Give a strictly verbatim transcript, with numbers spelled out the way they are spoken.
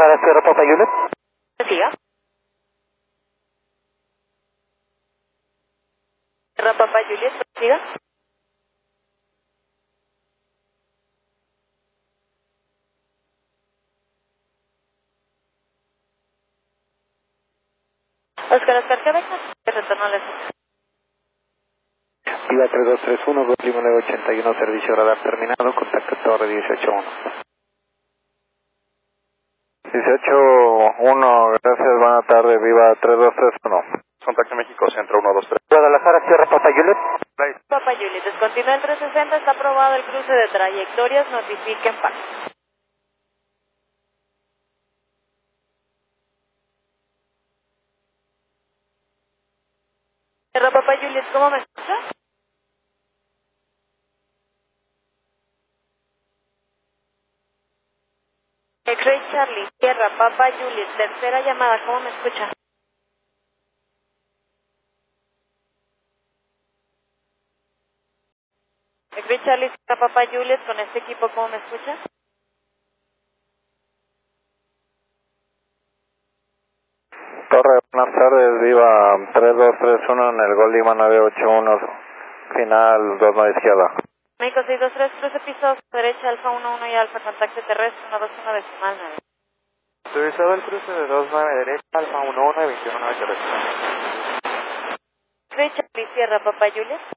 Guadalajara, Sierra Papa Juliet. Siga. Sierra Papa Juliet, siga. Oscar, Oscar, Quebec, retorno a la escena. Viva tres dos tres uno, Golf Lima nueve ochenta y uno, servicio radar terminado, contacto Torre dieciocho uno. dieciocho uno, gracias, buena tarde, Viva tres dos tres uno. Contacto México, Centro uno dos tres. Guadalajara, Sierra Papa Juliet. Papa Juliet, descontinúa el trescientos sesenta, está aprobado el cruce de trayectorias, notifiquen P A C. Sierra Papa Juliet, ¿cómo me escucha? X-Ray Charlie, Sierra Papa Juliet, tercera llamada, ¿cómo me escucha? X-Ray Charlie, Sierra Papa Juliet, con este equipo, ¿cómo me escucha? Torre, buenas tardes, Viva tres dos tres uno en el Golf Lima nueve ocho uno, final dos nueve izquierda. México seis dos tres, cruce piso derecha, Alfa uno uno y Alfa, contacto terrestre, uno dos uno decimal nueve. Autorizado el cruce de dos nueve derecha, Alfa uno uno y veintiuno nueve terrestre. X-Ray Charlie, Sierra Papa Juliet.